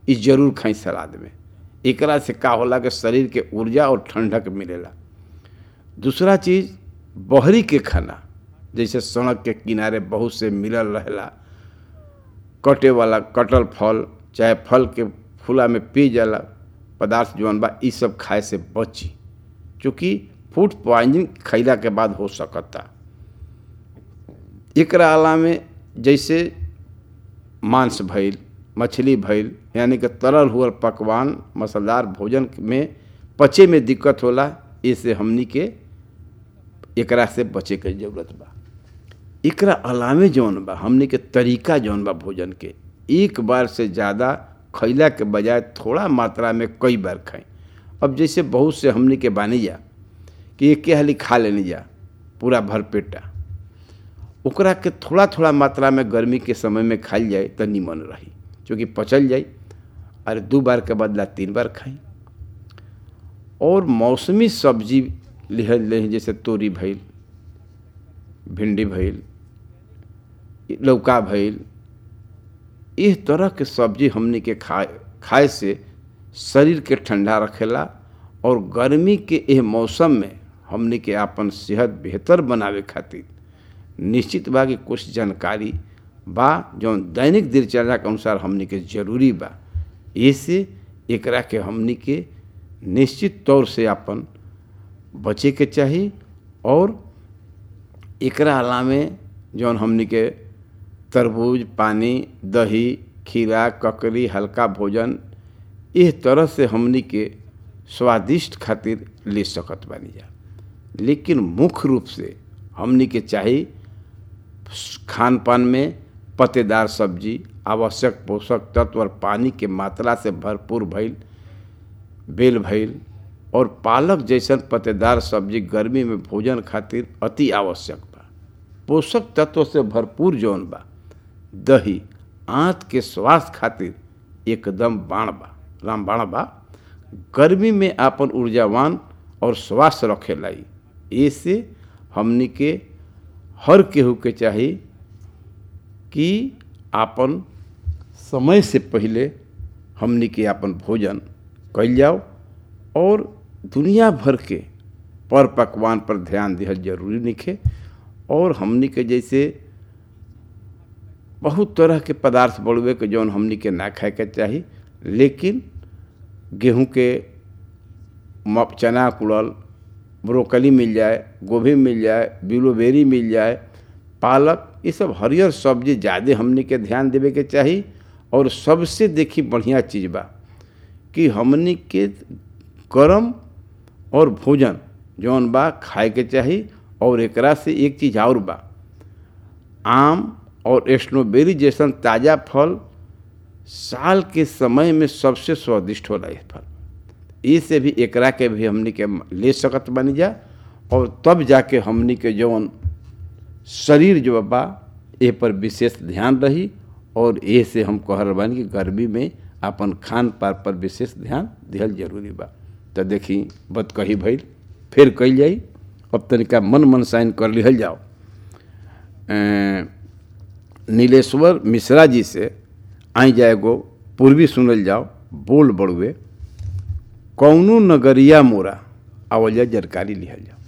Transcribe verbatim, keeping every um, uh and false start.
ई जरूर खाई सलाद में। एकरा से का होला कि शरीर के ऊर्जा और ठंडक मिलेला। दूसरा चीज़ बहरी के खाना, जैसे सड़क के किनारे बहुत से मिलल रहेला कटे वाला कटल फल, चाहे फल के फूला में पी जाला पदार्थ जौन बा, ई सब खाए से बची, चूँकि फूड पॉइजनिंग खैला के बाद हो सकता। एकरा अलावा जैसे मांस भइल, मछली भइल, यानी कि तरल हुआ पकवान मसालेदार भोजन में पचे में दिक्कत होला, इससे हमनी के एकरा से बचे के जरूरत बा। एकरा अलावे जौन बा हमनी के तरीका जौन बा भोजन के, एक बार से ज़्यादा खैला के बजाय थोड़ा मात्रा में कई बार खाएं। अब जैसे बहुत से हमनी के बानी जा कि एक हाली खा लेनी जा पूरा भरपेटा, ओकरा के थोड़ा थोड़ा मात्रा में गर्मी के समय में खाइल जाए तो निमन रही, क्योंकि पचल जाए। अरे दो बार के बदला तीन बार खाई। और मौसमी सब्जी लिहल ले, जैसे तोरी भइल, भिंडी भइल, लौका भइल, इस तरह के सब्जी हमनी के खाए खाए से शरीर के ठंडा रखेला और गर्मी के एह मौसम में हमनी के आपन सेहत बेहतर बनावे खातिर निश्चित बा कि कुछ जानकारी बा जौन दैनिक दिनचर्या के अनुसार हमनी के जरूरी बा। ऐसे एकरा के हमनी के निश्चित तौर से अपन बचे के चाही। और एकरा अलावे जौन हमनी के तरबूज, पानी, दही, खीरा, ककड़ी, हल्का भोजन, इस तरह से हमनी के स्वादिष्ट खातिर ले सकत बानी जा। लेकिन मुख्य रूप से हमनी के चाही खान पान में पत्तेदार सब्जी, आवश्यक पोषक तत्व और पानी के मात्रा से भरपूर भइल, बेल भइल और पालक जैसन पत्तेदार सब्जी गर्मी में भोजन खातिर अति आवश्यक बा। पोषक तत्व से भरपूर जौन बा दही आंत के स्वास्थ्य खातिर एकदम बाण बा रामबाण बा। गर्मी में आपन ऊर्जावान और स्वास्थ्य रखे लाई। ऐसे हमनी के हर केहू के चाही कि आपन समय से पहले हमनी के आपन भोजन कइल जाओ और दुनिया भर के पर पकवान पर ध्यान दिहल जरूरी निखे। और हमनी के जैसे बहुत तरह के पदार्थ बड़ुए के जौन हमनी के ना खाए के चाही, लेकिन गेहूं के चना कुड़ल, ब्रोकली मिल जाए, गोभी मिल जाए, ब्लूबेरी मिल जाए, पालक, ये सब हरियर सब्जी ज़्यादा हमनी के ध्यान देवे के चाही। और सबसे देखी बढ़िया चीज़ बा कि हमनी के गरम और भोजन जौन बा खाए के चाही। और एकरा से एक चीज़ और बा, आम और स्ट्रॉबेरी जैसन ताज़ा फल साल के समय में सबसे स्वादिष्ट होला। इस फल इससे भी एकरा के भी हमनी के ले सकत बनी जा। और तब जाके हमनी के जौन शरीर जो बा ए पर विशेष ध्यान रही। और ए से हम कह रहे बानी कि गर्मी में अपन खान पान पर विशेष ध्यान दिहल जरूरी बा। तो देखी बत कही भइल, फिर कही जाई। अब तनिका मन मन साइन कर लिहल जाओ। नीलेश्वर मिश्रा जी से आई जाए गो पूर्वी सुनल जाओ। बोल बड़ुए कौनो नगरिया मोरा आवल जा जानकारी लिहल जाओ।